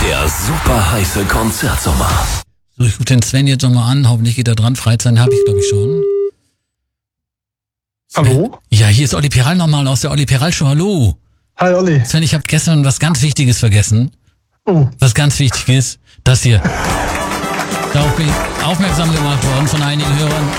Der super heiße Konzertsommer. So, ich rufe den Sven jetzt nochmal an. Hoffentlich geht er dran. Freizeit habe ich, glaube ich, schon. Sven. Hallo? Ja, hier ist Olli Peral nochmal aus der Olli Peral Show. Hallo. Hi Olli. Sven, ich habe gestern was ganz Wichtiges vergessen. Oh. Was ganz wichtig ist, das hier. Darauf bin ich aufmerksam gemacht worden von einigen Hörern.